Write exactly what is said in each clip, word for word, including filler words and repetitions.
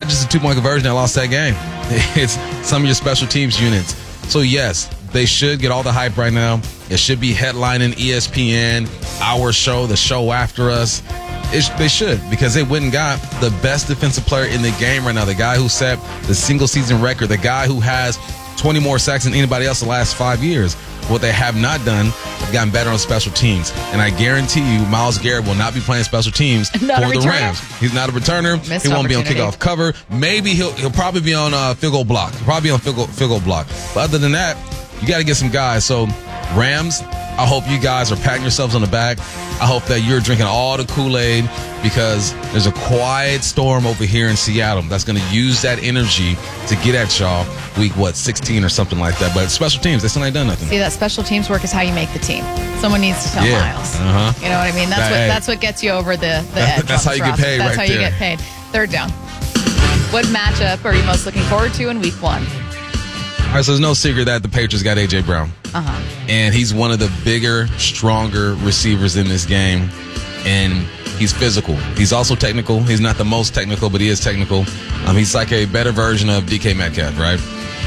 just a two-point conversion that lost that game. It's some of your special teams units. So, yes, they should get all the hype right now. It should be headlining E S P N, our show, the show after us. It, they should, because they went and got the best defensive player in the game right now, the guy who set the single-season record, the guy who has twenty more sacks than anybody else the last five years. What they have not done, they've gotten better on special teams. And I guarantee you, Myles Garrett will not be playing special teams not for the Rams. He's not a returner. Missed he won't be on opportunity. kickoff cover. Maybe he'll he'll probably be on uh, field goal block. He'll probably be on field goal, field goal block. But other than that, you got to get some guys. So, Rams, I hope you guys are patting yourselves on the back. I hope that you're drinking all the Kool-Aid, because there's a quiet storm over here in Seattle that's going to use that energy to get at y'all week, what, sixteen or something like that. But special teams, they still ain't done nothing. See, that special teams work is how you make the team. Someone needs to tell Yeah. Miles. Uh-huh. You know what I mean? That's That- what hey. that's what gets you over the, the edge. That's on how you this get roster. paid That's right how you there. get paid. Third down. What matchup are you most looking forward to in week one? All right, so there's no secret that the Patriots got A J. Brown. Uh-huh. And he's one of the bigger, stronger receivers in this game. And he's physical. He's also technical. He's not the most technical, but he is technical. Um, he's like a better version of D K Metcalf, right?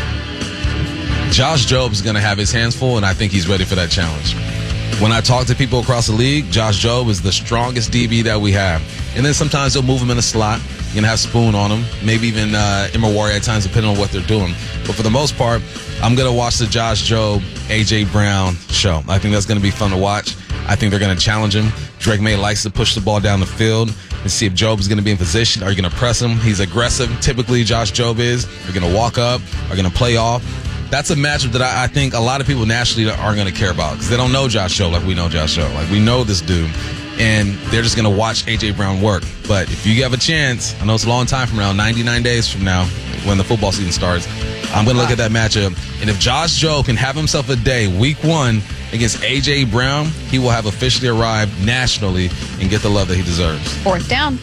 Josh Job's going to have his hands full, and I think he's ready for that challenge. When I talk to people across the league, Josh Job is the strongest D B that we have. And then sometimes they'll move him in a slot. You're going to have Spoon on him, maybe even uh, Imawari at times, depending on what they're doing. But for the most part, I'm going to watch the Josh Job, A J. Brown show. I think that's going to be fun to watch. I think they're going to challenge him. Drake May likes to push the ball down the field and see if Job is going to be in position. Are you going to press him? He's aggressive. Typically, Josh Job is. You're going to walk up. Are going to play off. That's a matchup that I, I think a lot of people naturally aren't going to care about, because they don't know Josh Job like we know Josh Job. Like, we know this dude. And they're just going to watch A J. Brown work. But if you have a chance, I know it's a long time from now, ninety-nine days from now, when the football season starts, I'm going to look at that matchup. And if Josh Job can have himself a day, week one, against A J. Brown, he will have officially arrived nationally and get the love that he deserves. Fourth down.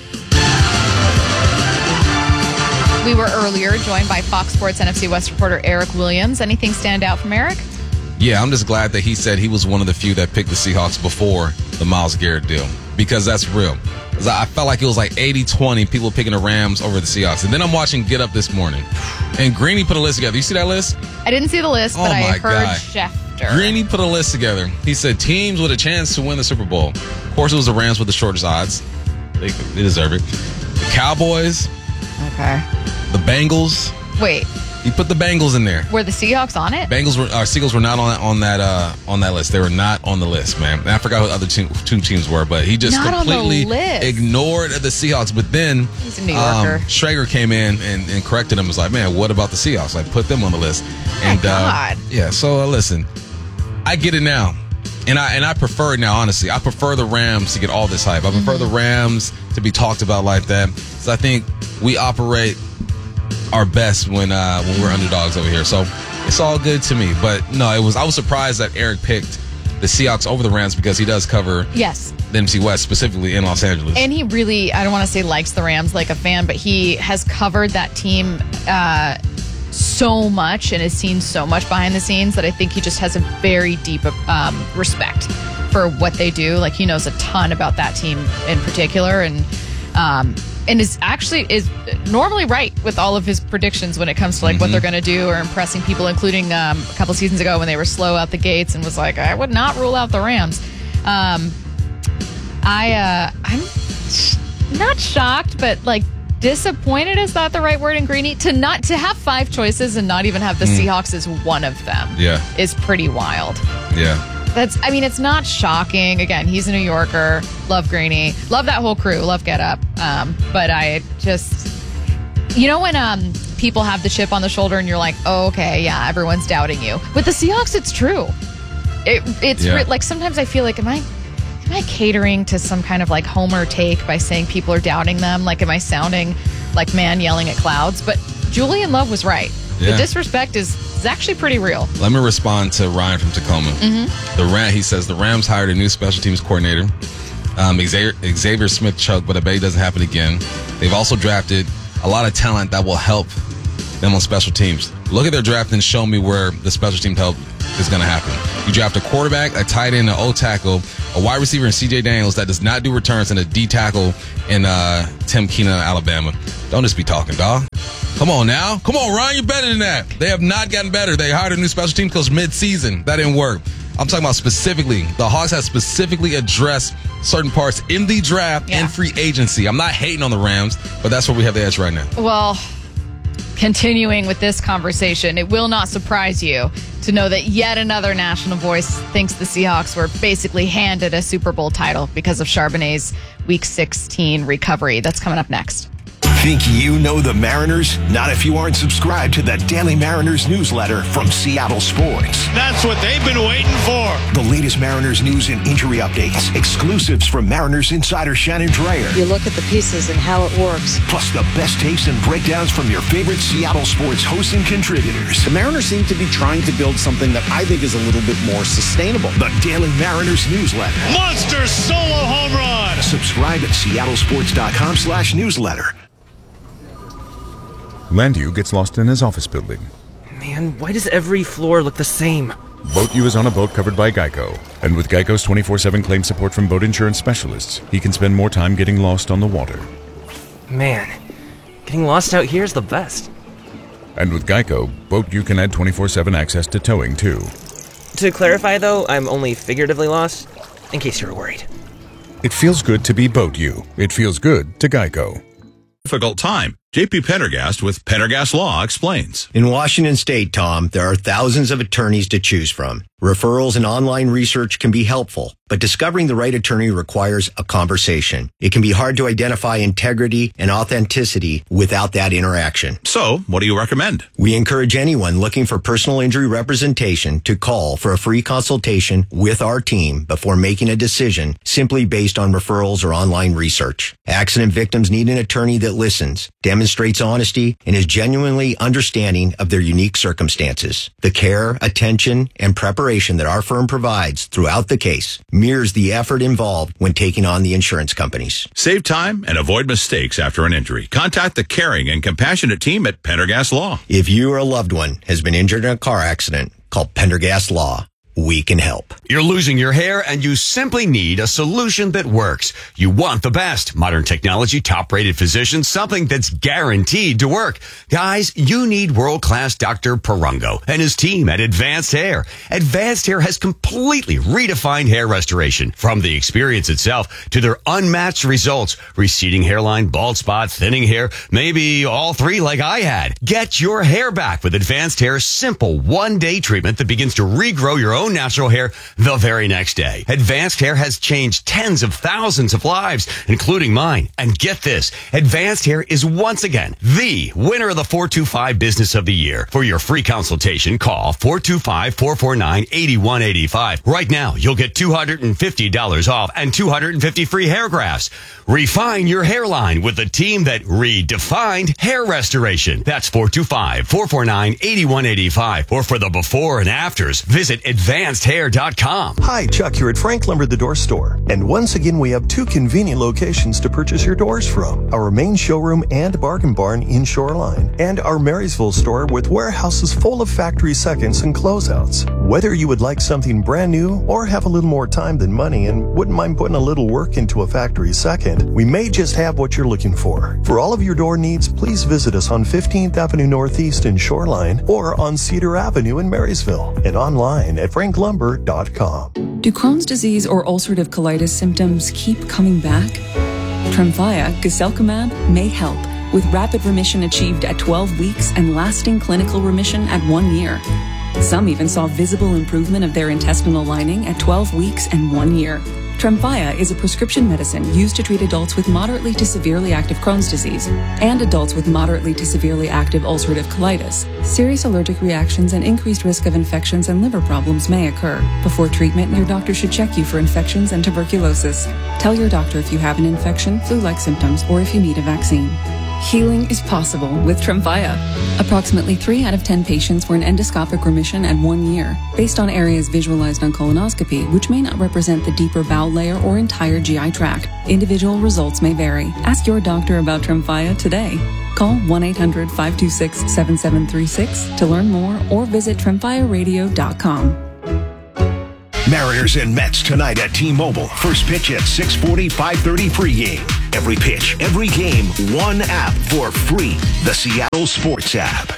We were earlier joined by Fox Sports N F C West reporter Eric Williams. Anything stand out from Eric? Yeah, I'm just glad that he said he was one of the few that picked the Seahawks before the Myles Garrett deal, because that's real. 'Cause I felt like it was like eighty twenty, people picking the Rams over the Seahawks. And then I'm watching Get Up this morning, and Greeny put a list together. You see that list? I didn't see the list, but Oh I my heard God. Schefter. Greeny put a list together. He said teams with a chance to win the Super Bowl. Of course, it was the Rams with the shortest odds. They, they deserve it. The Cowboys, Okay. the Bengals. Wait, He put the Bengals in there. were the Seahawks on it? Bengals were, our Seagulls were not on that, on that uh, on that list. They were not on the list, man. And I forgot what the other two, two teams were, but he just Not on the completely list. ignored the Seahawks. But then He's a New Yorker. um, Schrager came in and, and corrected him. Was like, man, what about the Seahawks? Like, put them on the list. And God. Uh, yeah, so uh, listen, I get it now. And I and I prefer it now, honestly. I prefer the Rams to get all this hype. I prefer Mm-hmm. the Rams to be talked about like that. So I think we operate our best when uh, when we're underdogs over here. So it's all good to me. But no, it was I was surprised that Eric picked the Seahawks over the Rams, because he does cover Yes. the N F C West, specifically in Los Angeles. And he really, I don't want to say likes the Rams like a fan, but he has covered that team uh, so much and has seen so much behind the scenes that I think he just has a very deep um, respect for what they do. Like, he knows a ton about that team in particular, and um, and is actually is normally right with all of his predictions when it comes to like Mm-hmm. what they're going to do or impressing people, including um, a couple seasons ago when they were slow out the gates and was like, I would not rule out the Rams. Um, I uh, I'm not shocked, but like disappointed is not the right word in Greeny. To not to have five choices and not even have the Seahawks as one of them, Yeah. is pretty wild. yeah. That's I mean, it's not shocking. Again, he's a New Yorker. Love Greeny. Love that whole crew. Love Get Up. Um, but I just, you know, when um people have the chip on the shoulder and you're like, oh, okay, yeah, everyone's doubting you. With the Seahawks, it's true. It it's Yeah. re- like sometimes I feel like, am I am I catering to some kind of like Homer take by saying people are doubting them? Like, am I sounding like man yelling at clouds? But Julian Love was right. Yeah. The disrespect is, is actually pretty real. Let me respond to Ryan from Tacoma. Mm-hmm. The Ram, he says the Rams hired a new special teams coordinator, um, Xavier, Xavier Smith Chuck, but I bet it doesn't happen again. They've also drafted a lot of talent that will help them on special teams. Look at their draft and show me where the special team help is going to happen. You draft a quarterback, a tight end, an O tackle, a wide receiver in C J Daniels that does not do returns, and a D tackle in uh, Tim Keenan, Alabama. Don't just be talking, dawg. Come on now. Come on, Ryan. You're better than that. They have not gotten better. They hired a new special team coach mid-season. That didn't work. I'm talking about specifically. The Hawks have specifically addressed certain parts in the draft yeah. and free agency. I'm not hating on the Rams, but that's where we have the edge right now. Well, continuing with this conversation, it will not surprise you to know that yet another national voice thinks the Seahawks were basically handed a Super Bowl title because of Charbonnet's Week sixteen recovery. That's coming up next. Think you know the Mariners? Not if you aren't subscribed to the Daily Mariners newsletter from Seattle Sports. That's what they've been waiting for. The latest Mariners news and injury updates. Exclusives from Mariners insider Shannon Dreyer. You look at the pieces and how it works. Plus the best takes and breakdowns from your favorite Seattle Sports hosts and contributors. The Mariners seem to be trying to build something that I think is a little bit more sustainable. The Daily Mariners newsletter. Monster solo home run. Subscribe at seattlesports.com slash newsletter. Landu gets lost in his office building. Man, why does every floor look the same? BoatU is on a boat covered by Geico. And with Geico's twenty-four seven claim support from boat insurance specialists, he can spend more time getting lost on the water. Man, getting lost out here is the best. And with Geico, BoatU can add twenty-four seven access to towing, too. To clarify, though, I'm only figuratively lost, in case you were worried. It feels good to be BoatU. It feels good to Geico. Difficult time. J P Pendergast with Pendergast Law explains. In Washington State, Tom, there are thousands of attorneys to choose from. Referrals and online research can be helpful, but discovering the right attorney requires a conversation. It can be hard to identify integrity and authenticity without that interaction. So, what do you recommend? We encourage anyone looking for personal injury representation to call for a free consultation with our team before making a decision simply based on referrals or online research. Accident victims need an attorney that listens, demonstrates honesty, and is genuinely understanding of their unique circumstances. The care, attention, and preparation that our firm provides throughout the case mirrors the effort involved when taking on the insurance companies. Save time and avoid mistakes after an injury. Contact the caring and compassionate team at Pendergast Law. If you or a loved one has been injured in a car accident, call Pendergast Law. We can help. You're losing your hair and you simply need a solution that works. You want the best. Modern technology, top-rated physicians, something that's guaranteed to work. Guys, you need world-class Doctor Perungo and his team at Advanced Hair. Advanced Hair has completely redefined hair restoration. From the experience itself to their unmatched results. Receding hairline, bald spot, thinning hair, maybe all three like I had. Get your hair back with Advanced Hair's simple one-day treatment that begins to regrow your own natural hair the very next day. Advanced Hair has changed tens of thousands of lives, including mine. And get this, Advanced Hair is once again the winner of the four two five Business of the Year. For your free consultation, call four two five, four four nine, eight one eight five. Right now, you'll get two hundred fifty dollars off and two hundred fifty free hair grafts. Refine your hairline with the team that redefined hair restoration. That's four two five, four four nine, eight one eight five. Or for the before and afters, visit advanced hair dot com. Hi, Chuck here at Frank Lumber The Door Store. And once again, we have two convenient locations to purchase your doors from. Our main showroom and bargain barn in Shoreline. And our Marysville store with warehouses full of factory seconds and closeouts. Whether you would like something brand new or have a little more time than money and wouldn't mind putting a little work into a factory second, we may just have what you're looking for. For all of your door needs, please visit us on fifteenth Avenue Northeast in Shoreline or on Cedar Avenue in Marysville and online at frank lumber dot com. Do Crohn's disease or ulcerative colitis symptoms keep coming back? Tremfya, guselkumab, may help, with rapid remission achieved at twelve weeks and lasting clinical remission at one year. Some even saw visible improvement of their intestinal lining at twelve weeks and one year. Tremfya is a prescription medicine used to treat adults with moderately to severely active Crohn's disease and adults with moderately to severely active ulcerative colitis. Serious allergic reactions and increased risk of infections and liver problems may occur. Before treatment, your doctor should check you for infections and tuberculosis. Tell your doctor if you have an infection, flu-like symptoms, or if you need a vaccine. Healing is possible with Tremfya. Approximately three out of ten patients were in endoscopic remission at one year, based on areas visualized on colonoscopy, which may not represent the deeper bowel layer or entire G I tract. Individual results may vary. Ask your doctor about Tremfya today. Call one eight hundred, five two six, seven seven three six to learn more or visit tremfya radio dot com. Mariners and Mets tonight at T-Mobile. First pitch at six forty, five thirty pregame. Every pitch, every game, one app for free. The Seattle Sports app.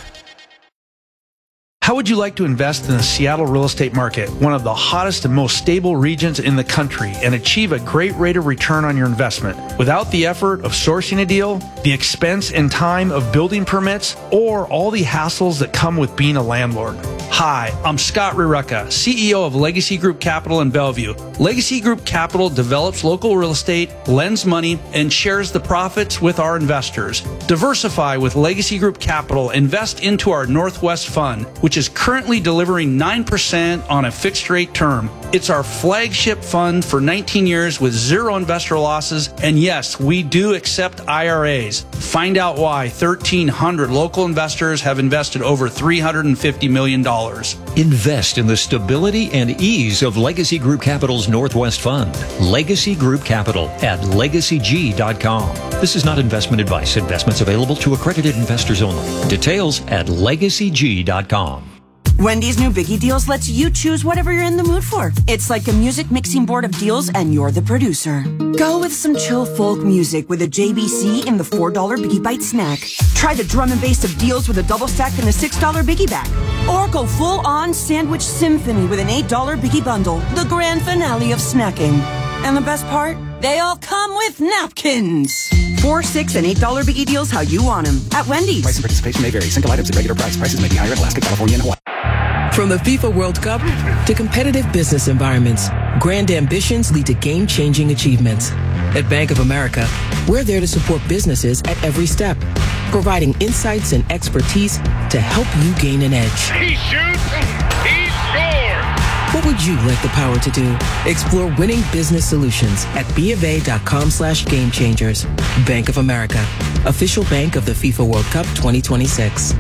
How would you like to invest in the Seattle real estate market, one of the hottest and most stable regions in the country, and achieve a great rate of return on your investment without the effort of sourcing a deal, the expense and time of building permits, or all the hassles that come with being a landlord? Hi, I'm Scott Rireka, C E O of Legacy Group Capital in Bellevue. Legacy Group Capital develops local real estate, lends money, and shares the profits with our investors. Diversify with Legacy Group Capital. Invest into our Northwest Fund, which is currently delivering nine percent on a fixed rate term. It's our flagship fund for nineteen years with zero investor losses. And yes, we do accept I R As. Find out why thirteen hundred local investors have invested over three hundred fifty million dollars. Invest in the stability and ease of Legacy Group Capital's Northwest Fund. Legacy Group Capital at legacy g dot com. This is not investment advice. Investments available to accredited investors only. Details at legacy g dot com. Wendy's new Biggie Deals lets you choose whatever you're in the mood for. It's like a music mixing board of deals, and you're the producer. Go with some chill folk music with a J B C in the four dollar Biggie Bite snack. Try the drum and bass of deals with a double stack in the six dollar Biggie bag. Or go full-on sandwich symphony with an eight dollar Biggie bundle, the grand finale of snacking. And the best part? They all come with napkins. Four, six, and eight dollar Biggie Deals how you want them at Wendy's. Price and participation may vary. Single items at regular price. Prices may be higher in Alaska, California, and Hawaii. From the FIFA World Cup to competitive business environments, grand ambitions lead to game-changing achievements. At Bank of America, we're there to support businesses at every step, providing insights and expertise to help you gain an edge. He shoots, he scores! What would you like the power to do? Explore winning business solutions at bofa.com slash game changers. Bank of America, official bank of the FIFA World Cup twenty twenty-six.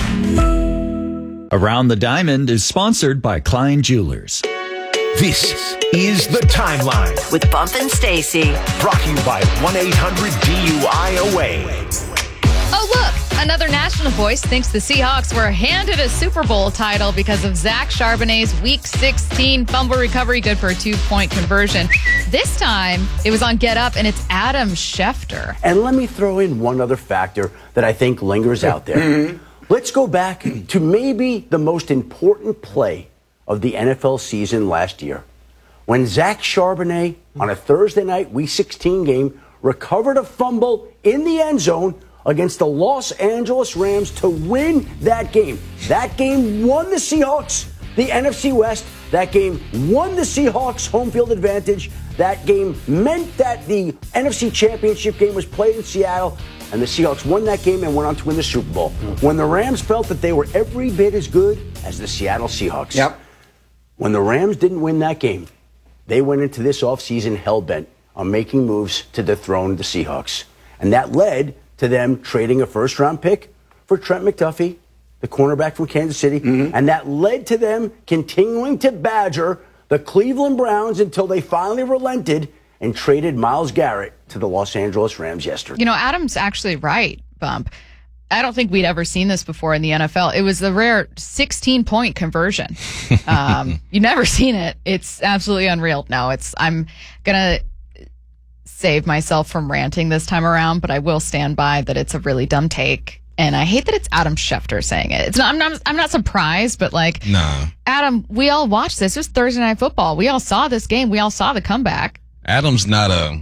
Around the Diamond is sponsored by Klein Jewelers. This is The Timeline with Bump and Stacy. Brought to you by one eight hundred D U I O A. Oh, look, another national voice thinks the Seahawks were handed a Super Bowl title because of Zach Charbonnet's Week sixteen fumble recovery, good for a two-point conversion. This time, it was on Get Up, and it's Adam Schefter. And let me throw in one other factor that I think lingers out there. Mm-hmm. Let's go back to maybe the most important play of the N F L season last year, when Zach Charbonnet, on a Thursday night Week sixteen game, recovered a fumble in the end zone against the Los Angeles Rams to win that game. That game won the Seahawks the N F C West. That game won the Seahawks home field advantage. That game meant that the N F C Championship game was played in Seattle, and the Seahawks won that game and went on to win the Super Bowl. When the Rams felt that they were every bit as good as the Seattle Seahawks. Yep. When the Rams didn't win that game, they went into this offseason hell-bent on making moves to dethrone the Seahawks. And that led to them trading a first-round pick for Trent McDuffie, the cornerback from Kansas City. Mm-hmm. And that led to them continuing to badger the Cleveland Browns until they finally relented and traded Myles Garrett to the Los Angeles Rams yesterday. You know, Adam's actually right, Bump. I don't think we'd ever seen this before in the N F L. It was the rare sixteen-point conversion. Um, you've never seen it. It's absolutely unreal. No, it's. I'm going to save myself from ranting this time around, but I will stand by that it's a really dumb take. And I hate that it's Adam Schefter saying it. It's not. I'm not. I'm not surprised, but like, nah. Adam, we all watched this. It was Thursday Night Football. We all saw this game. We all saw the comeback. Adam's not a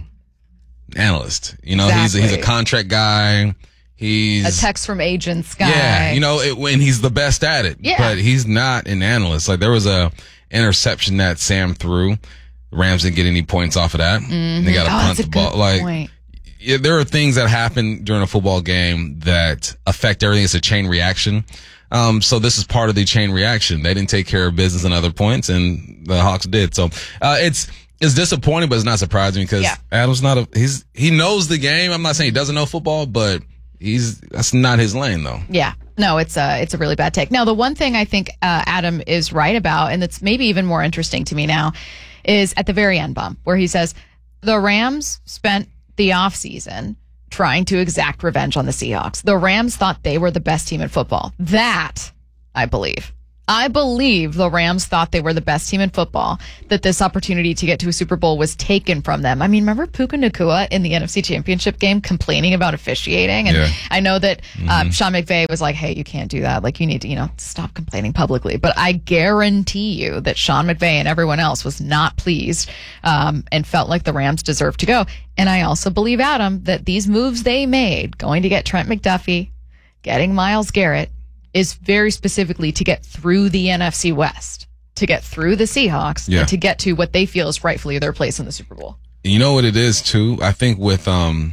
analyst. You know, exactly. he's a, he's a contract guy. He's a text from agents guy. Yeah, you know, it, when he's the best at it. Yeah. But he's not an analyst. Like, there was a interception that Sam threw. The Rams didn't get any points off of that. Mm-hmm. They got to oh, punt that's a the ball. good Like, point. Yeah, there are things that happen during a football game that affect everything. It's a chain reaction. Um, so this is part of the chain reaction. They didn't take care of business on other points, and the Hawks did. So uh, it's it's disappointing, but it's not surprising because yeah. Adam's not a he's he knows the game. I'm not saying he doesn't know football, but he's that's not his lane though. Yeah. No, it's a, it's a really bad take. Now, the one thing I think uh, Adam is right about, and that's maybe even more interesting to me now, is at the very end, Bump, where he says the Rams spent the offseason trying to exact revenge on the Seahawks. The Rams thought they were the best team in football. That, I believe. I believe the Rams thought they were the best team in football, that this opportunity to get to a Super Bowl was taken from them. I mean, remember Puka Nacua in the N F C Championship game complaining about officiating? And Yeah. I know that Mm-hmm. um, Sean McVay was like, hey, you can't do that. Like, you need to, you know, stop complaining publicly. But I guarantee you that Sean McVay and everyone else was not pleased um, and felt like the Rams deserved to go. And I also believe, Adam, that these moves they made, going to get Trent McDuffie, getting Myles Garrett, is very specifically to get through the N F C West, to get through the Seahawks, Yeah. and to get to what they feel is rightfully their place in the Super Bowl. You know what it is too? I think with um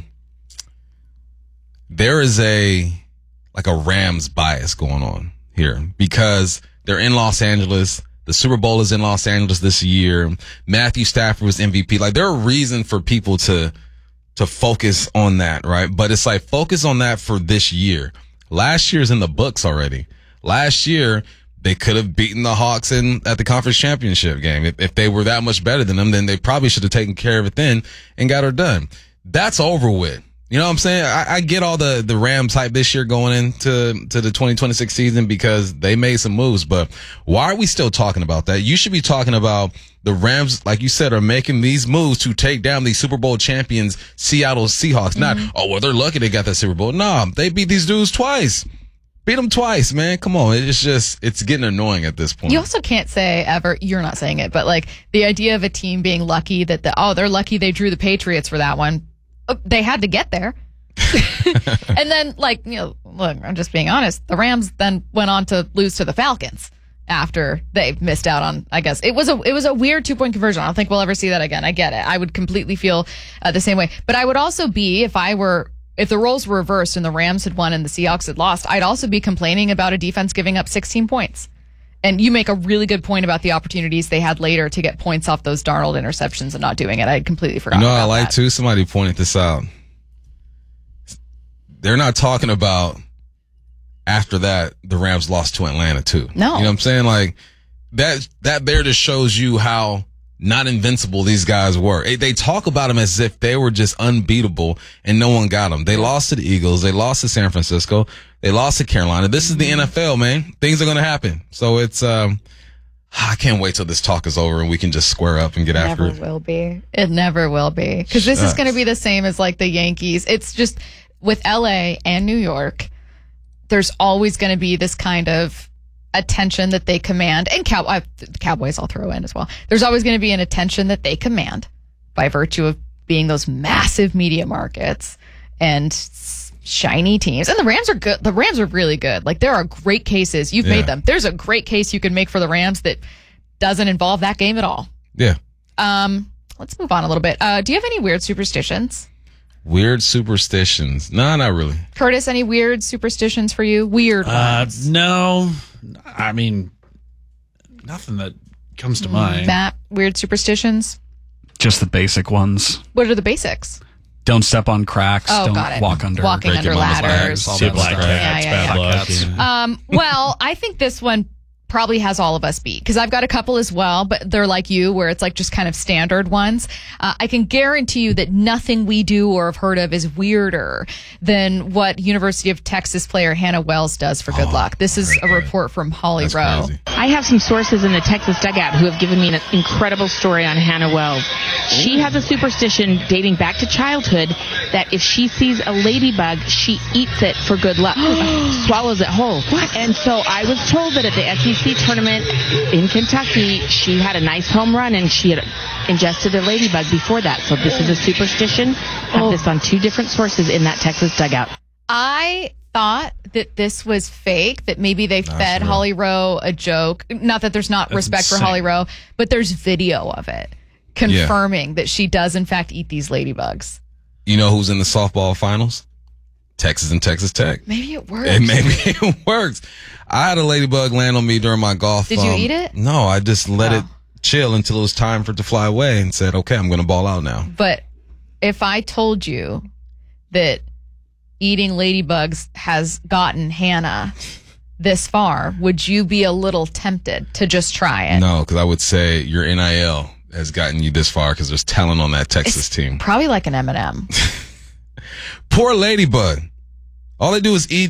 there is a like a Rams bias going on here because they're in Los Angeles. The Super Bowl is in Los Angeles this year. Matthew Stafford was M V P. Like there are reason for people to to focus on that, right? But it's like focus on that for this year. Last year's in the books already. Last year, they could have beaten the Hawks in at the conference championship game. If, if they were that much better than them, then they probably should have taken care of it then and got her done. That's over with. You know what I'm saying? I, I get all the, the Rams hype this year going into to the twenty twenty-six season because they made some moves, but why are we still talking about that? You should be talking about the Rams, like you said, are making these moves to take down the Super Bowl champions Seattle Seahawks. Not, oh, well, they're lucky they got that Super Bowl. Nah, they beat these dudes twice. Beat them twice, man. Come on. It's just, it's getting annoying at this point. You also can't say ever, you're not saying it, but like the idea of a team being lucky that the, oh, they're lucky they drew the Patriots for that one. They had to get there. And then, like, you know, look, I'm just being honest. The Rams then went on to lose to the Falcons after they missed out on, I guess. It was a it was a weird two-point conversion. I don't think we'll ever see that again. I get it. I would completely feel uh, the same way. But I would also be, if I were, if the roles were reversed and the Rams had won and the Seahawks had lost, I'd also be complaining about a defense giving up sixteen points. And you make a really good point about the opportunities they had later to get points off those Darnold interceptions and not doing it. I had completely forgotten You know, about I like that. too. Somebody pointed this out. They're not talking about after that the Rams lost to Atlanta too. No. You know what I'm saying? Like that that there just shows you how not invincible these guys were. They- They talk about them as if they were just unbeatable and no one got them. They lost to the Eagles. They lost to San Francisco. They lost to Carolina. This is the N F L, man. Things are going to happen. So it's, um, I can't wait till this talk is over and we can just square up and get after Never it. will be. It never will be. Because this is Shucks. going to be the same as like the Yankees. It's just with L A and New York, there's always going to be this kind of attention that they command. And cow- uh, the Cowboys I'll throw in as well. There's always going to be an attention that they command by virtue of being those massive media markets and s- shiny teams. And the Rams are good. The Rams are really good. Like there are great cases. You've Yeah. made them. There's a great case you can make for the Rams that doesn't involve that game at all. Yeah. Um, let's move on a little bit. Uh, do you have any weird superstitions? Weird superstitions. No, not really. Curtis, any weird superstitions for you? Weird Uh, ones. no, I mean, nothing that comes to mind. Matt, weird superstitions? Just the basic ones. What are the basics? Don't step on cracks. Oh, don't got it. walk under. Walking break under your mama's ladders. legs, all See that black stuff. cats, Yeah, yeah, bad yeah. luck. yeah. Um, well, I think this one probably has all of us beat because I've got a couple as well, but they're like you where it's like just kind of standard ones. Uh, I can guarantee you that nothing we do or have heard of is weirder than what University of Texas player Hannah Wells does for good luck. This is a report from Holly Rowe. I have some sources in the Texas dugout who have given me an incredible story on Hannah Wells. She has a superstition dating back to childhood that if she sees a ladybug, she eats it for good luck, swallows it whole. And so I was told that at the S E C tournament in Kentucky, she had a nice home run and she had ingested a ladybug before that. So this is a superstition. I have this on two different sources in that Texas dugout. I thought that this was fake, that maybe they fed real. Holly Rowe a joke. Not that there's not That's respect for insane. Holly Rowe, but there's video of it confirming that she does, in fact, eat these ladybugs. You know who's in the softball finals? Texas and Texas Tech. Maybe it works. And maybe it works. I had a ladybug land on me during my golf. Did you um, eat it? No, I just let Oh. it chill until it was time for it to fly away and said, okay, I'm going to ball out now. But if I told you that eating ladybugs has gotten Hannah this far, would you be a little tempted to just try it? No, because I would say your N I L has gotten you this far because there's talent on that Texas team. Probably like an M and M. Poor ladybug. All they do is eat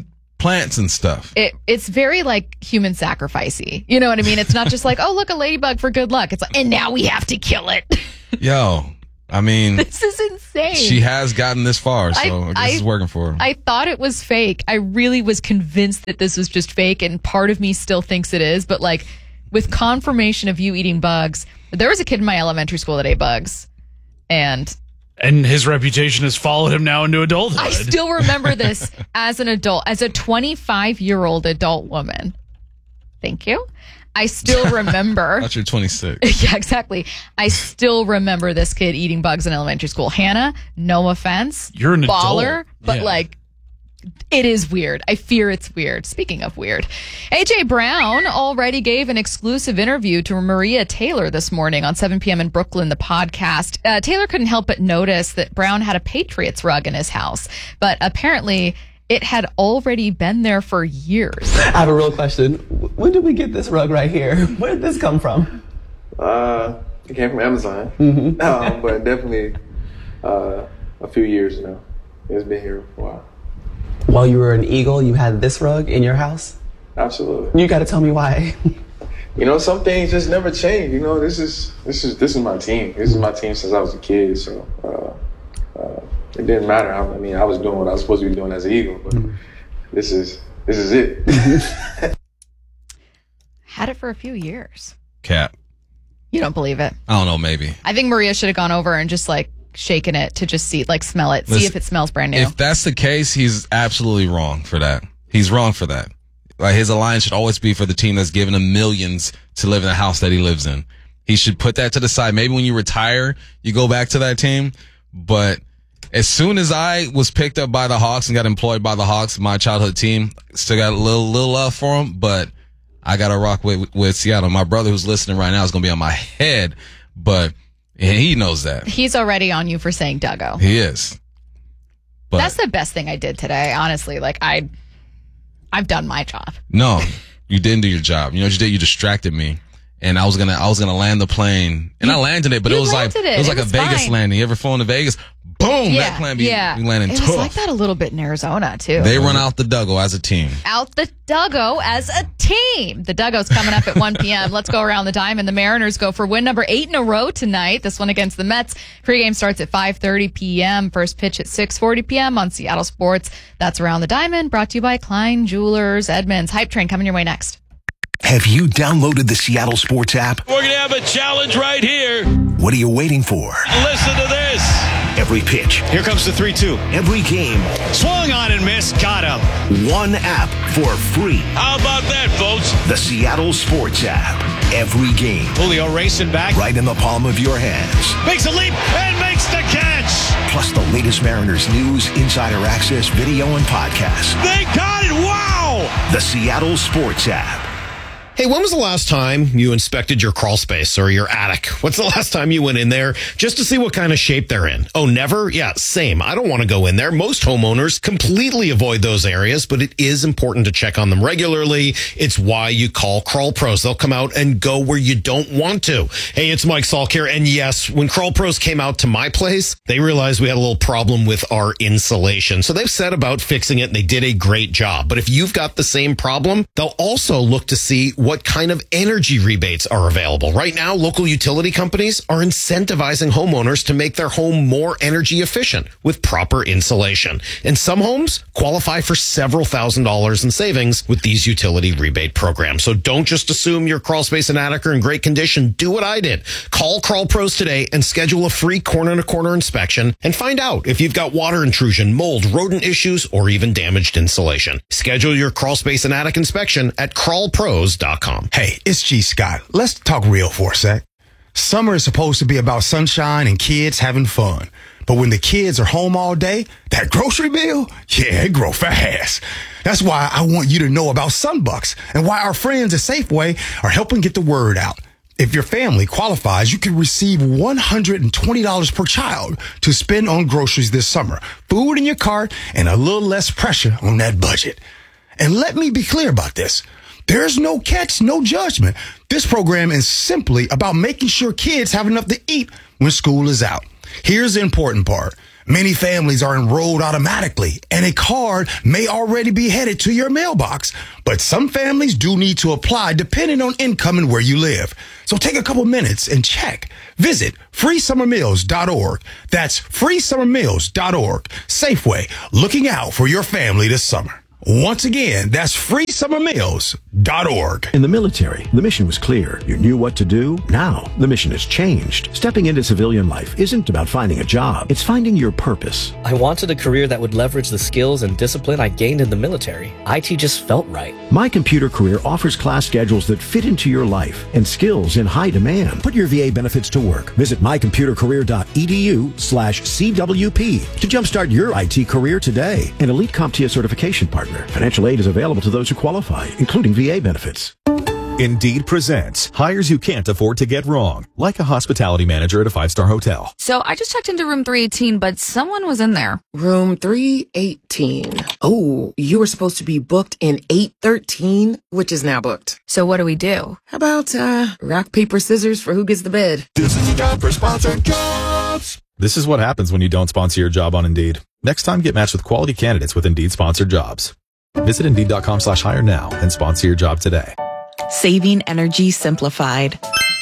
plants and stuff. It it's very like human sacrificey. You know what I mean? It's not just like, oh, look, a ladybug for good luck. It's like, and now we have to kill it. Yo, I mean, this is insane. She has gotten this far, so I, I guess I, it's working for her. I thought it was fake. I really was convinced that this was just fake, and part of me still thinks it is. But like, with confirmation of you eating bugs, there was a kid in my elementary school that ate bugs, and and his reputation has followed him now into adulthood. I still remember this as an adult, as a twenty-five-year-old adult woman. Thank you. I still remember. I thought you're twenty-six. Yeah, exactly. I still remember this kid eating bugs in elementary school. Hannah, no offense. You're an baller, adult. but Yeah. like, it is weird. I fear it's weird. Speaking of weird, A J Brown already gave an exclusive interview to Maria Taylor this morning on seven p.m. in Brooklyn, the podcast. Uh, Taylor couldn't help but notice that Brown had a Patriots rug in his house, but apparently it had already been there for years. I have a real question. When did we get this rug right here? Where did this come from? Uh, it came from Amazon, Mm-hmm. um, but definitely uh, a few years now. It's been here for a while. While you were an Eagle, you had this rug in your house? Absolutely. You got to tell me why. You know, some things just never change. You know, this is this is this is my team. This is my team since I was a kid. So uh, uh, it didn't matter. How, I mean, I was doing what I was supposed to be doing as an Eagle, but Mm-hmm. this is this is it. Had it for a few years. Cap. You don't believe it? I don't know, maybe. I think Maria should have gone over and just like shaken it to just see, like smell it, see Listen, if it smells brand new. If that's the case, he's absolutely wrong for that. He's wrong for that. Like, his alliance should always be for the team that's giving him millions to live in the house that he lives in. He should put that to the side. Maybe when you retire, you go back to that team. But as soon as I was picked up by the Hawks and got employed by the Hawks, my childhood team, still got a little little love for him, but I got to rock with, with Seattle. My brother who's listening right now is going to be on my head, but he knows that. He's already on you for saying Duggo. He is. But That's the best thing I did today, honestly. Like, I, I've done my job. no, you didn't do your job. You know what you did? You distracted me. And I was gonna, I was gonna land the plane, and I landed it, but you it was like, landed it. it was It like a was Vegas fine. landing. You ever flown to Vegas? Boom, yeah, that plane be, yeah. be landing It tough. was like that a little bit in Arizona too. They run out the Duggo as a team. Out the Duggo as a team. The Duggo's coming up at one p.m. Let's go around the diamond. The Mariners go for win number eight in a row tonight. This one against the Mets. Pregame starts at five thirty p.m. First pitch at six forty p.m. on Seattle Sports. That's Around the Diamond, brought to you by Klein Jewelers Edmonds. Hype Train coming your way next. Have you downloaded the Seattle Sports app? We're going to have a challenge right here. What are you waiting for? Listen to this. Every pitch. Here comes the three two. Every game. Swung on and missed. Got him. One app for free. How about that, folks? The Seattle Sports app. Every game. Julio racing back. Right in the palm of your hands. Makes a leap and makes the catch. Plus the latest Mariners news, insider access, video, and podcasts. They got it. Wow. The Seattle Sports app. Hey, when was the last time you inspected your crawl space or your attic? What's the last time you went in there just to see what kind of shape they're in? Oh, never? Yeah, same. I don't want to go in there. Most homeowners completely avoid those areas, but it is important to check on them regularly. It's why you call Crawl Pros. They'll come out and go where you don't want to. Hey, it's Mike Salk here. And yes, when Crawl Pros came out to my place, they realized we had a little problem with our insulation. So they've set about fixing it, and they did a great job. But if you've got the same problem, they'll also look to see what kind of energy rebates are available. Right now, local utility companies are incentivizing homeowners to make their home more energy efficient with proper insulation. And some homes qualify for several thousand dollars in savings with these utility rebate programs. So don't just assume your crawl space and attic are in great condition. Do what I did. Call Crawl Pros today and schedule a free corner-to-corner inspection and find out if you've got water intrusion, mold, rodent issues, or even damaged insulation. Schedule your crawl space and attic inspection at crawl pros dot com. Hey, it's G. Scott. Let's talk real for a sec. Summer is supposed to be about sunshine and kids having fun. But when the kids are home all day, that grocery bill, yeah, it grow fast. That's why I want you to know about Sunbucks and why our friends at Safeway are helping get the word out. If your family qualifies, you can receive one hundred twenty dollars per child to spend on groceries this summer, food in your cart, and a little less pressure on that budget. And let me be clear about this. There's no catch, no judgment. This program is simply about making sure kids have enough to eat when school is out. Here's the important part. Many families are enrolled automatically, and a card may already be headed to your mailbox. But some families do need to apply depending on income and where you live. So take a couple minutes and check. Visit free summer meals dot org. That's free summer meals dot org. Safeway, looking out for your family this summer. Once again, that's free summer meals dot org. In the military, the mission was clear. You knew what to do. Now, the mission has changed. Stepping into civilian life isn't about finding a job. It's finding your purpose. I wanted a career that would leverage the skills and discipline I gained in the military. I T just felt right. My Computer Career offers class schedules that fit into your life and skills in high demand. Put your V A benefits to work. Visit my computer career dot e d u slash C W P to jumpstart your I T career today. An Elite CompTIA certification partner. Financial aid is available to those who qualify, including V A benefits. Indeed presents hires you can't afford to get wrong, like a hospitality manager at a five-star hotel. So I just checked into room three eighteen, but someone was in there. Room three eighteen. Oh, you were supposed to be booked in eight thirteen, which is now booked. So what do we do? How about, uh, rock, paper, scissors for who gets the bed? This is a job for sponsored jobs. This is what happens when you don't sponsor your job on Indeed. Next time, get matched with quality candidates with Indeed sponsored jobs. Visit Indeed.com slash hire now and sponsor your job today. Saving energy simplified.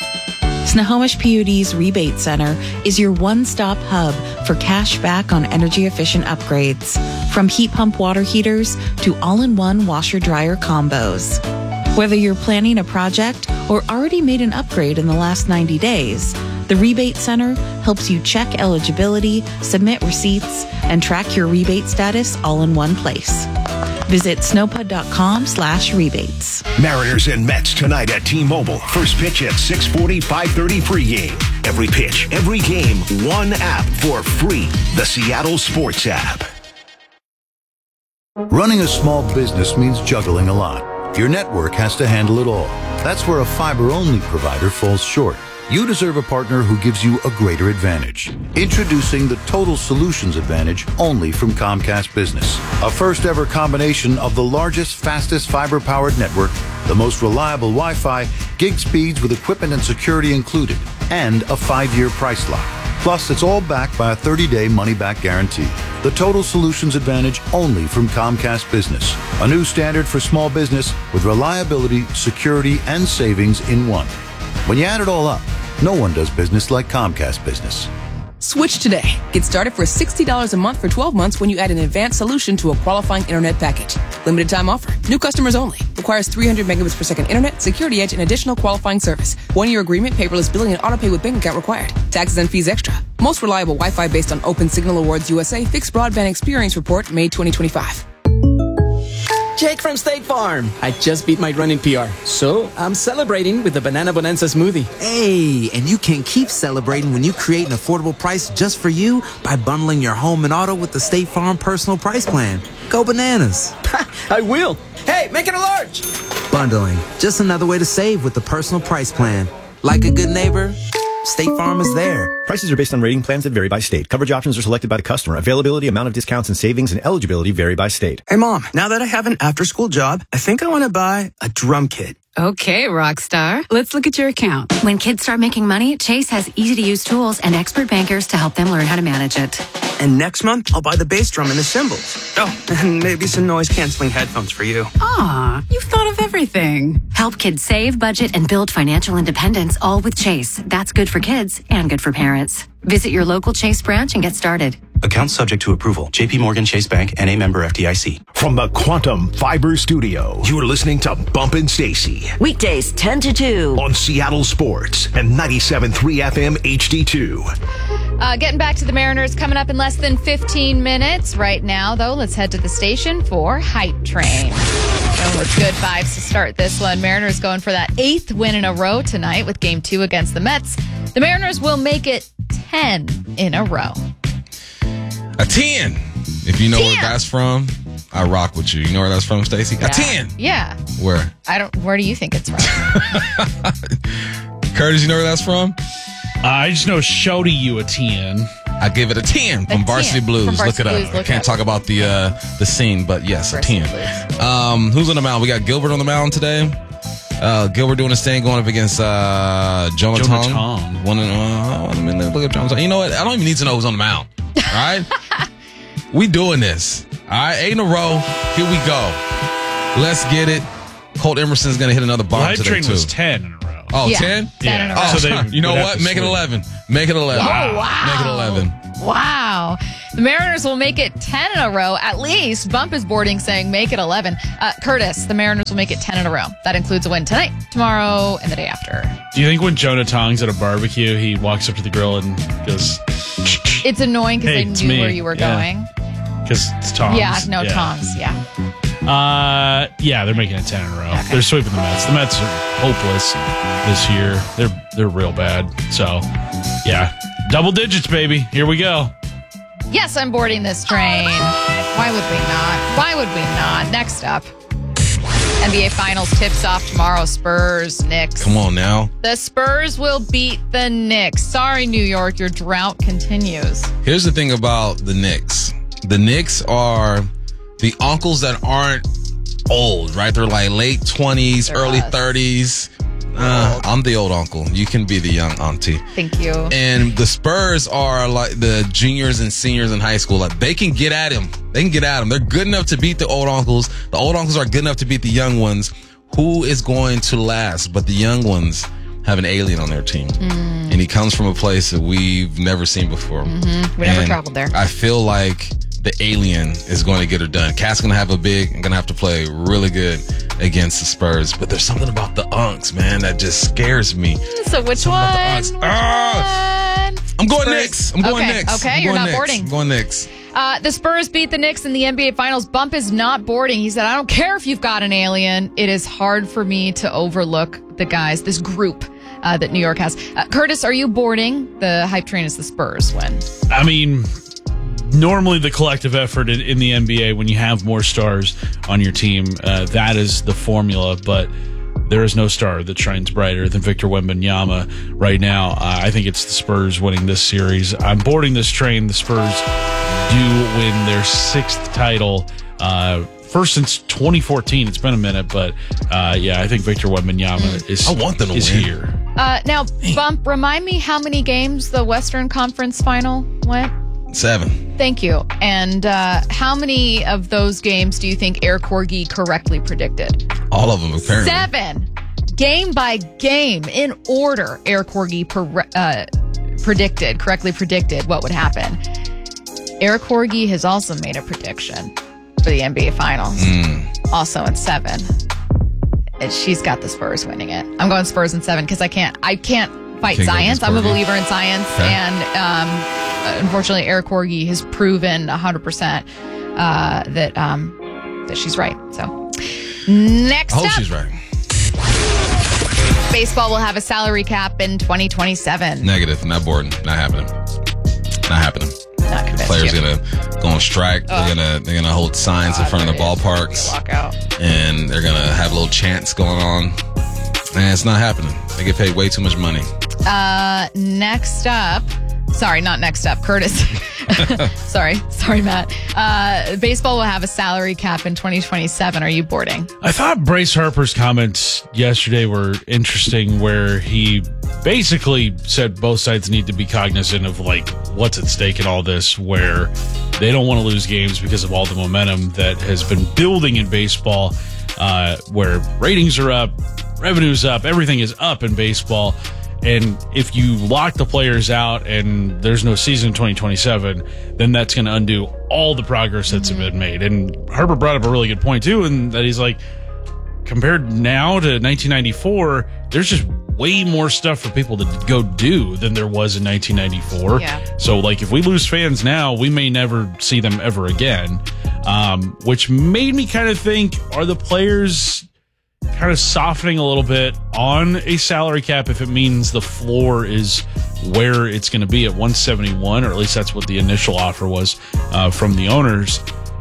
Snohomish P U D's Rebate Center is your one-stop hub for cash back on energy-efficient upgrades. From heat pump water heaters to all-in-one washer-dryer combos. Whether you're planning a project or already made an upgrade in the last ninety days, the Rebate Center helps you check eligibility, submit receipts, and track your rebate status all in one place. Visit snowpud.com slash rebates. Mariners and Mets tonight at T-Mobile. First pitch at six forty, five thirty pregame. Every pitch, every game, one app for free. The Seattle Sports app. Running a small business means juggling a lot. Your network has to handle it all. That's where a fiber-only provider falls short. You deserve a partner who gives you a greater advantage. Introducing the Total Solutions Advantage only from Comcast Business. A first ever combination of the largest, fastest fiber-powered network, the most reliable Wi-Fi, gig speeds with equipment and security included, and a five-year price lock. Plus, it's all backed by a thirty-day money-back guarantee. The Total Solutions Advantage only from Comcast Business. A new standard for small business with reliability, security, and savings in one. When you add it all up, no one does business like Comcast Business. Switch today. Get started for sixty dollars a month for twelve months when you add an advanced solution to a qualifying internet package. Limited time offer. New customers only. Requires three hundred megabits per second internet, security edge, and additional qualifying service. One-year agreement, paperless billing, and autopay with bank account required. Taxes and fees extra. Most reliable Wi-Fi based on Open Signal Awards U S A Fixed Broadband Experience Report, May twenty twenty-five. Jake from State Farm. I just beat my running P R, so I'm celebrating with the Banana Bonanza smoothie. Hey, and you can keep celebrating when you create an affordable price just for you by bundling your home and auto with the State Farm Personal Price Plan. Go bananas. I will. Hey, make it a large. Bundling, just another way to save with the Personal Price Plan. Like a good neighbor, State Farm is there. Prices are based on rating plans that vary by state. Coverage options are selected by the customer. Availability, amount of discounts and savings, and eligibility vary by state. Hey, Mom, now that I have an after-school job, I think I want to buy a drum kit. Okay, Rockstar. Let's look at your account. When kids start making money, Chase has easy-to-use tools and expert bankers to help them learn how to manage it. And next month, I'll buy the bass drum and the cymbals. Oh, and maybe some noise-canceling headphones for you. Aw, you've thought of everything. Help kids save, budget, and build financial independence, all with Chase. That's good for kids and good for parents. Visit your local Chase branch and get started. Account subject to approval. J P Morgan Chase Bank, N A member F D I C. From the Quantum Fiber Studio, you're listening to Bumpin' Stacy. Weekdays ten to two. On Seattle Sports and ninety-seven point three F M H D two. Uh, getting back to the Mariners coming up in less than fifteen minutes. Right now, though, let's head to the station for Hype Train. Going with good vibes to start this one. Mariners going for that eighth win in a row tonight with game two against the Mets. The Mariners will make it ten in a row. A ten. If you know ten. where that's from, I rock with you. You know where that's from, Stacey? Yeah. A ten. Yeah. Where? I don't. Where do you think it's from? Curtis, you know where that's from? I just know Shody you a ten. I give it a ten from A Varsity ten. Blues. From Varsity Look it Blues, up. look Can't it talk up. about the uh, the scene, but yes, Varsity a ten. Um, who's on the mound? We got Gilbert on the mound today. Uh, Gilbert doing his thing, going up against uh, Jonathan. Jonathan. One, uh, let me look at Jonathan. You know what? I don't even need to know who's on the mound. All right? We doing this. All right? Eight in a row. Here we go. Let's get it. Colt Emerson's going to hit another bomb Hype today, Train too. was ten in a row. Oh, Yeah, ten? ten in a row. Oh, So they you know would have what? to Make it swing. eleven. Make it eleven. Oh, wow. Make it eleven. Wow. The Mariners will make it ten in a row. At least Bump is boarding saying make it eleven. Uh, Curtis, the Mariners will make it ten in a row. That includes a win tonight, tomorrow, and the day after. Do you think when Jonah Tong's at a barbecue, he walks up to the grill and goes, It's annoying because Hey, they it's knew me. where you were Yeah. going. because it's Tongs? Yeah, no, Tongs, yeah. Uh, yeah, they're making it ten in a row. They're sweeping the Mets. The Mets are hopeless this year. They're they're real bad. So, yeah, double digits, baby. Here we go. Yes, I'm boarding this train. Why would we not? Why would we not? Next up, N B A Finals tips off tomorrow. Spurs, Knicks. Come on now. The Spurs will beat the Knicks. Sorry, New York, your drought continues. Here's the thing about the Knicks. The Knicks are the uncles that aren't old, right? They're like late twenties, They're early us. thirties. Uh, I'm the old uncle. You can be the young auntie. Thank you. And the Spurs are like the juniors and seniors in high school. Like they can get at him. They can get at him. They're good enough to beat the old uncles. The old uncles are good enough to beat the young ones. Who is going to last? But the young ones have an alien on their team. Mm. And he comes from a place that we've never seen before. Mm-hmm. We never And traveled there. I feel like the alien is going to get her done. Cat's going to have a big and going to have to play really good against the Spurs. But there's something about the Unks, man, that just scares me. So which Something one? about the Unks. Ah! One? I'm going Spurs. Knicks. I'm going okay. Knicks. Okay, I'm you're going not Knicks. boarding. I'm going Knicks. Uh, the Spurs beat the Knicks in the N B A Finals. Bump is not boarding. He said, I don't care if you've got an alien. It is hard for me to overlook the guys, this group uh, that New York has. Uh, Curtis, are you boarding? The hype train is the Spurs win. I mean, normally the collective effort in, in the N B A, when you have more stars on your team, uh, that is the formula. But there is no star that shines brighter than Victor Wembanyama right now. Uh, I think it's the Spurs winning this series. I'm boarding this train. The Spurs do win their sixth title. Uh, first since twenty fourteen. It's been a minute, but uh, yeah, I think Victor Wembanyama is, I want them to is win. here. Uh, now, Bump, remind me how many games the Western Conference Final went? Seven. Thank you. And uh, how many of those games do you think Air Corgi correctly predicted? All of them, apparently. Seven. Game by game, in order, Air Corgi per, uh, predicted, correctly predicted what would happen. Air Corgi has also made a prediction for the N B A Finals. Mm. Also in seven. And she's got the Spurs winning it. I'm going Spurs in seven because I can't, I can't fight Can't go science. against I'm a Corgi. believer in science. Okay. And um, unfortunately, Air Corgi has proven one hundred percent uh, that, um, that she's right. So next I hope up. she's right. Baseball will have a salary cap in twenty twenty-seven. Negative. Not boarding. Not happening. Not happening. Not convinced Players you. gonna go on strike. Oh. They're gonna they're gonna hold signs in front of the ballparks, Lockout. and they're gonna have little chants going on. And it's not happening. They get paid way too much money. Uh, next up. Sorry, not next up. Curtis. sorry. Sorry, Matt. Uh, baseball will have a salary cap in twenty twenty-seven. Are you boarding? I thought Bryce Harper's comments yesterday were interesting, where he basically said both sides need to be cognizant of like what's at stake in all this, where they don't want to lose games because of all the momentum that has been building in baseball, uh, where ratings are up, revenue's up, everything is up in baseball. And if you lock the players out and there's no season in twenty twenty-seven, then that's going to undo all the progress that's been made. And Harper brought up a really good point too, and that he's like, compared now to nineteen ninety-four, there's just way more stuff for people to go do than there was in nineteen ninety-four. Yeah. So like if we lose fans now, we may never see them ever again. Um, which made me kind of think, are the players kind of softening a little bit on a salary cap if it means the floor is where it's going to be at one seventy-one, or at least that's what the initial offer was uh, from the owners.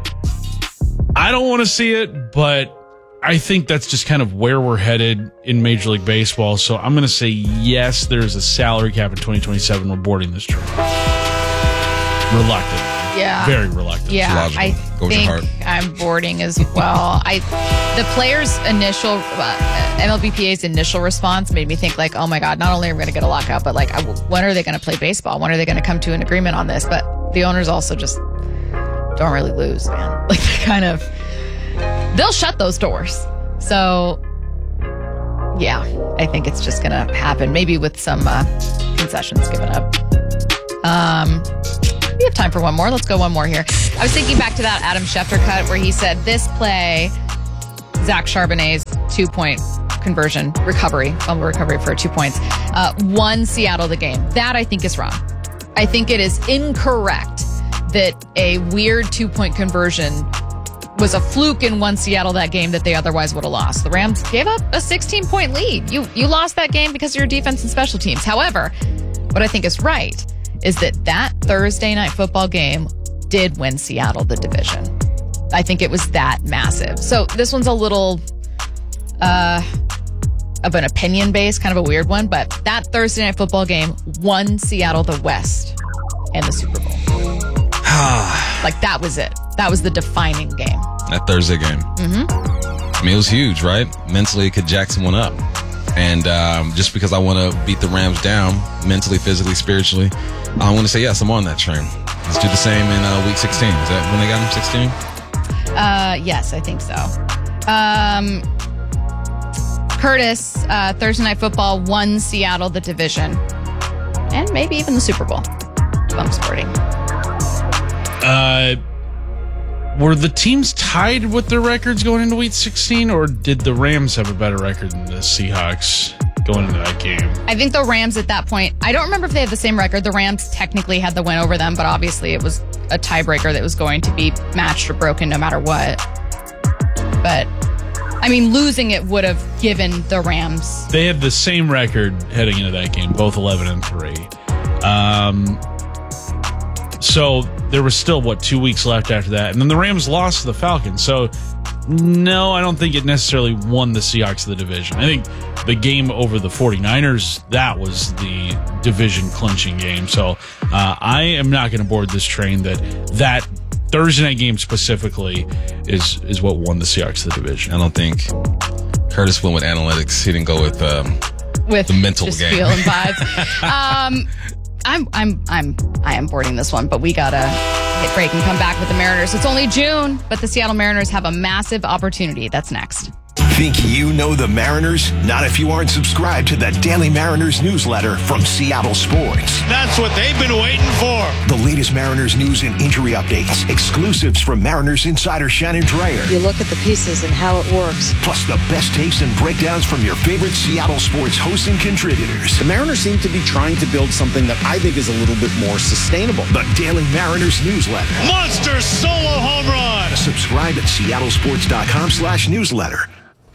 I don't want to see it, but I think that's just kind of where we're headed in Major League Baseball. So I'm going to say yes, there's a salary cap in twenty twenty-seven. We're boarding this train. Reluctant. Yeah. Very reluctant. Yeah, logical. I Go with your think heart. I'm boarding as well. I, the players' initial, uh, M L B P A's initial response made me think like, oh my God, not only are we going to get a lockout, but like, I- when are they going to play baseball? When are they going to come to an agreement on this? But the owners also just don't really lose, man. Like, they kind of, they'll shut those doors. So, yeah, I think it's just going to happen. Maybe with some uh, concessions given up. Um, we have time for one more. Let's go one more here. I was thinking back to that Adam Schefter cut where he said this play, Zach Charbonnet's two-point conversion recovery, fumble recovery for two points, uh, won Seattle the game. That I think is wrong. I think it is incorrect that a weird two-point conversion was a fluke and won Seattle that game that they otherwise would have lost. The Rams gave up a sixteen-point lead. You you lost that game because of your defense and special teams. However, what I think is right is that that Thursday night football game did win Seattle the division. I think it was that massive. So this one's a little uh, of an opinion base, kind of a weird one, but that Thursday night football game won Seattle the West and the Super Bowl. Like, that was it. That was the defining game. That Thursday game. Mm-hmm. I mean, it was huge, right? Mentally, it could jack someone up. And um, just because I want to beat the Rams down, mentally, physically, spiritually, I want to say, yes, I'm on that train. Let's do the same in uh, week sixteen. Is that when they got him, sixteen? Uh, yes, I think so. Um, Curtis, uh, Thursday Night Football won Seattle the division. And maybe even the Super Bowl. I'm sporting. Uh, were the teams tied with their records going into week sixteen, or did the Rams have a better record than the Seahawks going into that game? I think the Rams at that point, I don't remember if they had the same record. The Rams technically had the win over them, but obviously it was a tiebreaker that was going to be matched or broken no matter what. But, I mean, losing it would have given the Rams. They had the same record heading into that game, both eleven and three. Um, so there was still, what, two weeks left after that. And then the Rams lost to the Falcons. So, no, I don't think it necessarily won the Seahawks the division. I think the game over the 49ers, that was the division clinching game. So uh, I am not going to board this train that that Thursday night game specifically is is what won the Seahawks the division. I don't think Curtis went with analytics. He didn't go with um, with the mental just game. Feel and vibes. um, I'm I'm I'm I am boarding this one, but we gotta hit break and come back with the Mariners. It's only June, but the Seattle Mariners have a massive opportunity. That's next. Think you know the Mariners? Not if you aren't subscribed to the Daily Mariners newsletter from Seattle Sports. That's what they've been waiting for. The latest Mariners news and injury updates, exclusives from Mariners insider Shannon Dreyer. You look at the pieces and how it works. Plus the best takes and breakdowns from your favorite Seattle sports hosts and contributors. The Mariners seem to be trying to build something that I think is a little bit more sustainable. The Daily Mariners newsletter. Monster solo home run. Subscribe at seattlesports.com slash newsletter.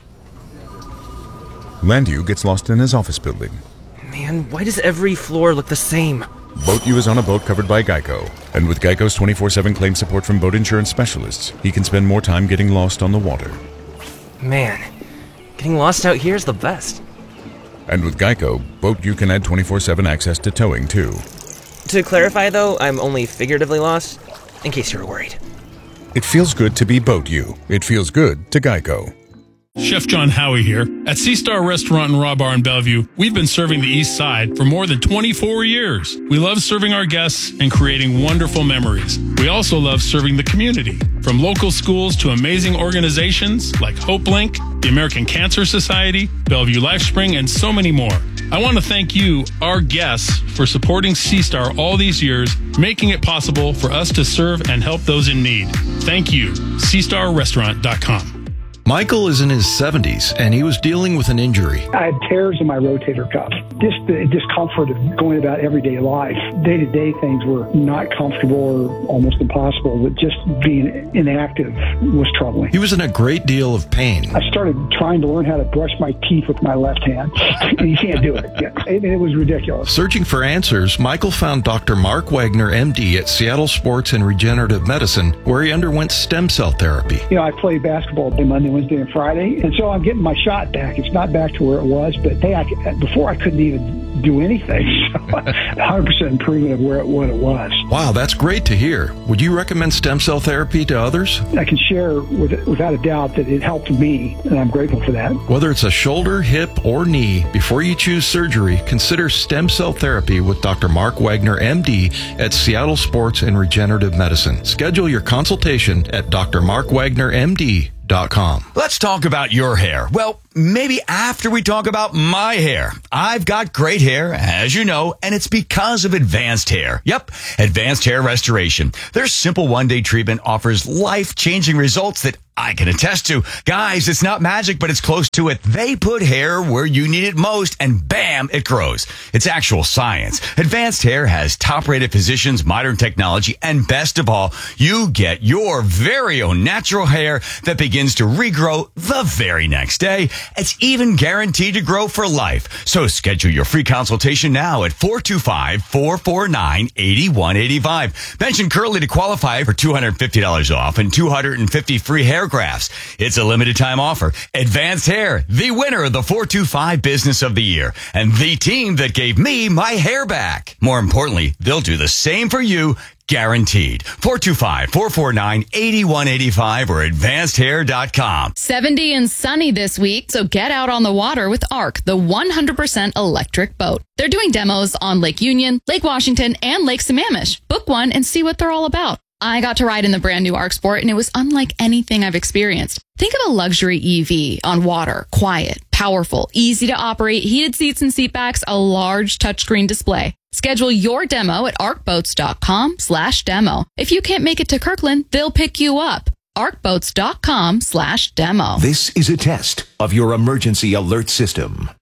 Landu gets lost in his office building. Man, why does every floor look the same? BoatU is on a boat covered by Geico. And with Geico's twenty-four seven claim support from boat insurance specialists, he can spend more time getting lost on the water. Man, getting lost out here is the best. And with Geico, BoatU can add twenty-four seven access to towing, too. To clarify, though, I'm only figuratively lost, in case you were worried. It feels good to be BoatU. It feels good to Geico. Chef John Howie here. At Sea Star Restaurant and Raw Bar in Bellevue, we've been serving the East Side for more than twenty-four years. We love serving our guests and creating wonderful memories. We also love serving the community, from local schools to amazing organizations like HopeLink, the American Cancer Society, Bellevue LifeSpring, and so many more. I want to thank you, our guests, for supporting Sea Star all these years, making it possible for us to serve and help those in need. Thank you. sea star restaurant dot com. Michael is in his seventies, and he was dealing with an injury. I had tears in my rotator cuff. Just the discomfort of going about everyday life. Day-to-day things were not comfortable or almost impossible, but just being inactive was troubling. He was in a great deal of pain. I started trying to learn how to brush my teeth with my left hand, and you can't do it. I mean, it was ridiculous. Searching for answers, Michael found Doctor Mark Wagner, M D, at Seattle Sports and Regenerative Medicine, where he underwent stem cell therapy. You know, I played basketball on Monday, Wednesday and Friday. And so I'm getting my shot back. It's not back to where it was, but hey, I, before I couldn't even do anything. So one hundred percent improvement of where it, what it was. Wow, that's great to hear. Would you recommend stem cell therapy to others? I can share with, without a doubt that it helped me, and I'm grateful for that. Whether it's a shoulder, hip, or knee, before you choose surgery, consider stem cell therapy with Doctor Mark Wagner, M D, at Seattle Sports and Regenerative Medicine. Schedule your consultation at d r mark wagner m d dot com. Let's talk about your hair. Well, maybe after we talk about my hair. I've got great hair, as you know, and it's because of Advanced Hair. Yep, Advanced Hair Restoration. Their simple one-day treatment offers life-changing results that I can attest to. Guys, it's not magic, but it's close to it. They put hair where you need it most, and bam, it grows. It's actual science. Advanced Hair has top-rated physicians, modern technology, and best of all, you get your very own natural hair that begins to regrow the very next day. It's even guaranteed to grow for life. So schedule your free consultation now at four two five, four four nine, eight one eight five. Mention Curly to qualify for two hundred fifty dollars off and two hundred fifty free hair grafts. It's a limited time offer. Advanced Hair, the winner of the four two five Business of the Year, and the team that gave me my hair back. More importantly, they'll do the same for you, guaranteed. four two five, four four nine, eight one eight five or advanced hair dot com. seventy and sunny this week, so get out on the water with ARC, the one hundred percent electric boat. They're doing demos on Lake Union, Lake Washington, and Lake Sammamish. Book one and see what they're all about. I got to ride in the brand new ARC Sport, and it was unlike anything I've experienced. Think of a luxury E V on water, quiet, powerful, easy to operate, heated seats and seat backs, a large touchscreen display. Schedule your demo at arcboats.com slash demo. If you can't make it to Kirkland, they'll pick you up. arcboats.com slash demo. This is a test of your emergency alert system.